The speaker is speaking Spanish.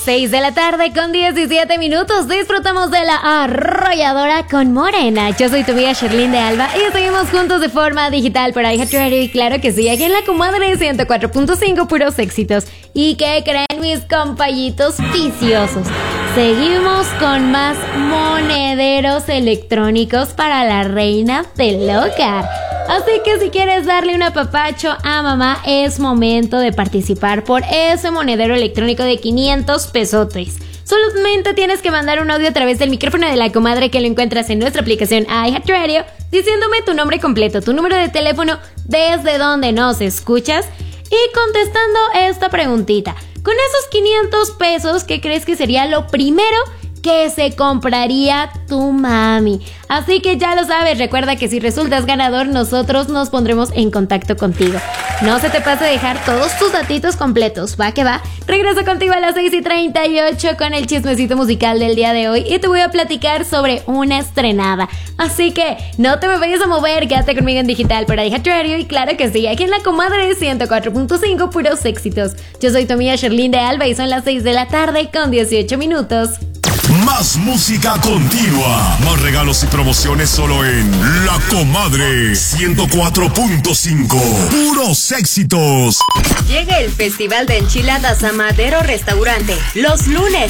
6 de la tarde con 17 minutos. Disfrutamos de la arrolladora con Morena. Yo soy tu amiga Sherlyn de Alba y seguimos juntos de forma digital por iHeartRadio. Y claro que sí, aquí en la comadre 104.5, puros éxitos. ¿Y qué creen mis compañitos viciosos? Seguimos con más monederos electrónicos para la reina del hogar. Así que si quieres darle un apapacho a mamá, es momento de participar por ese monedero electrónico de 500 pesotes. Solamente tienes que mandar un audio a través del micrófono de la comadre que lo encuentras en nuestra aplicación iHeartRadio, diciéndome tu nombre completo, tu número de teléfono, desde donde nos escuchas y contestando esta preguntita. Con esos 500 pesos, ¿qué crees que sería lo primero que se compraría tu mami? Así que ya lo sabes, recuerda que si resultas ganador, nosotros nos pondremos en contacto contigo. No se te pase dejar todos tus datitos completos, va que va. Regreso contigo a las 6:38 con el chismecito musical del día de hoy y te voy a platicar sobre una estrenada. Así que no te me vayas a mover, quédate conmigo en digital para iHeartRadio y claro que sí, aquí en la comadre 104.5, puros éxitos. Yo soy tu amiga Sherlyn de Alba y son las 6 de la tarde con 18 minutos. Más música continua, más regalos y promociones solo en La Comadre 104.5. Puros éxitos. Llega el Festival de Enchiladas a Madero Restaurante. Los lunes